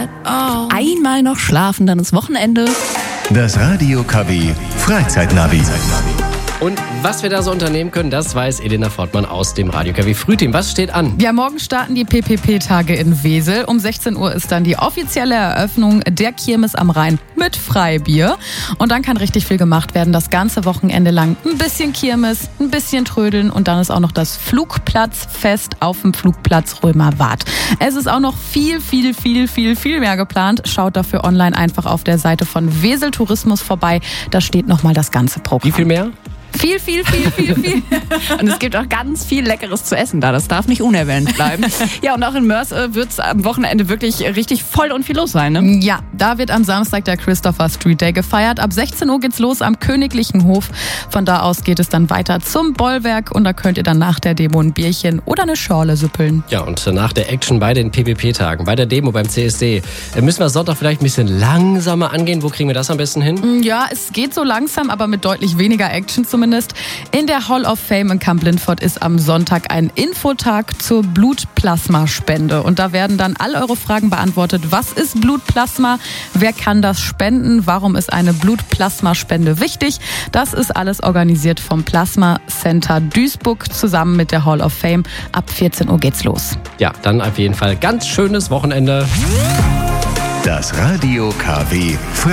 Einmal noch schlafen, dann ist Wochenende. Das Radio KW Freizeitnavi. Und was wir da so unternehmen können, das weiß Elena Fortmann aus dem Radio KW Frühteam. Was steht an? Ja, morgen starten die PPP-Tage in Wesel. Um 16 Uhr ist dann die offizielle Eröffnung der Kirmes am Rhein mit Freibier. Und dann kann richtig viel gemacht werden, das ganze Wochenende lang. Ein bisschen Kirmes, ein bisschen Trödeln und dann ist auch noch das Flugplatzfest auf dem Flugplatz Römerwart. Es ist auch noch viel mehr geplant. Schaut dafür online einfach auf der Seite von Wesel Tourismus vorbei. Da steht nochmal das ganze Programm. Wie viel mehr? Viel. Und es gibt auch ganz viel Leckeres zu essen da. Das darf nicht unerwähnt bleiben. Ja, und auch in Mörs wird es am Wochenende wirklich richtig voll und viel los sein, ne? Ja, da wird am Samstag der Christopher Street Day gefeiert. Ab 16 Uhr geht's los am Königlichen Hof. Von da aus geht es dann weiter zum Bollwerk und da könnt ihr dann nach der Demo ein Bierchen oder eine Schorle süppeln. Ja, und nach der Action bei den PPP-Tagen, bei der Demo beim CSD, müssen wir Sonntag vielleicht ein bisschen langsamer angehen. Wo kriegen wir das am besten hin? Ja, es geht so langsam, aber mit deutlich weniger Action zumindest. In der Hall of Fame in Kamp-Lintfort ist am Sonntag ein Infotag zur Blutplasmaspende. Und da werden dann all eure Fragen beantwortet. Was ist Blutplasma? Wer kann das spenden? Warum ist eine Blutplasmaspende wichtig? Das ist alles organisiert vom Plasma Center Duisburg zusammen mit der Hall of Fame. Ab 14 Uhr geht's los. Ja, dann auf jeden Fall ganz schönes Wochenende. Das Radio KW